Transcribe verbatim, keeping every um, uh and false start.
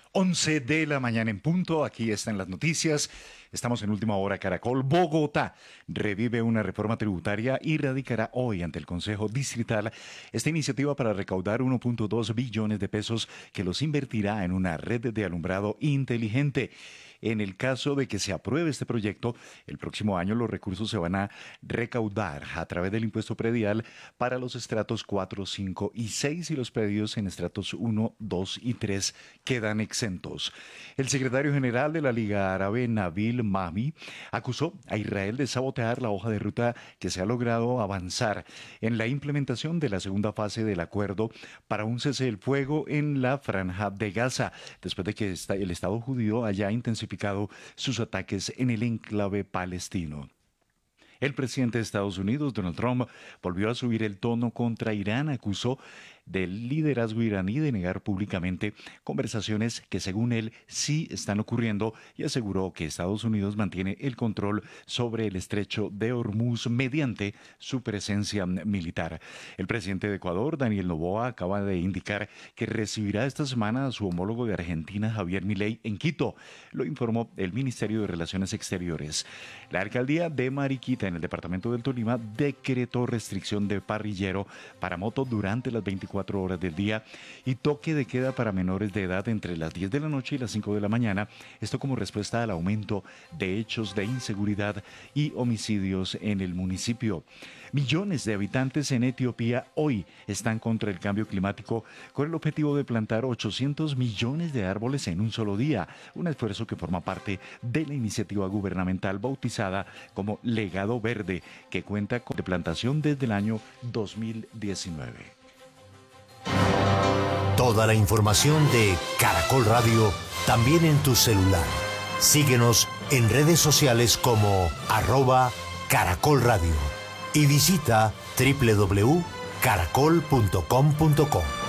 once de la mañana en punto, aquí están las noticias. Estamos en Última Hora Caracol. Bogotá revive una reforma tributaria y radicará hoy ante el Consejo Distrital esta iniciativa para recaudar uno punto dos billones de pesos que los invertirá en una red de alumbrado inteligente. En el caso de que se apruebe este proyecto, el próximo año los recursos se van a recaudar a través del impuesto predial para los estratos cuatro, cinco y seis y los predios en estratos uno, dos y tres quedan exentos. El secretario general de la Liga Árabe, Nabil Mahmi, acusó a Israel de sabotear la hoja de ruta que se ha logrado avanzar en la implementación de la segunda fase del acuerdo para un cese del fuego en la Franja de Gaza, después de que el Estado judío haya intensificado sus ataques en el enclave palestino. El presidente de Estados Unidos, Donald Trump, volvió a subir el tono contra Irán, acusó del liderazgo iraní de negar públicamente conversaciones que según él sí están ocurriendo y aseguró que Estados Unidos mantiene el control sobre el estrecho de Hormuz mediante su presencia militar. El presidente de Ecuador, Daniel Noboa, acaba de indicar que recibirá esta semana a su homólogo de Argentina, Javier Milei, en Quito. Lo informó el Ministerio de Relaciones Exteriores. La alcaldía de Mariquita, en el departamento del Tolima, decretó restricción de parrillero para moto durante las veinticuatro horas del día y toque de queda para menores de edad entre las diez de la noche y las cinco de la mañana, esto como respuesta al aumento de hechos de inseguridad y homicidios en el municipio. Millones de habitantes en Etiopía hoy están contra el cambio climático con el objetivo de plantar ochocientos millones de árboles en un solo día, un esfuerzo que forma parte de la iniciativa gubernamental bautizada como Legado Verde, que cuenta con plantación desde el año dos mil diecinueve. Toda la información de Caracol Radio también en tu celular. Síguenos en redes sociales como arroba Caracol Radio y visita doble u doble u doble u punto caracol punto com punto co.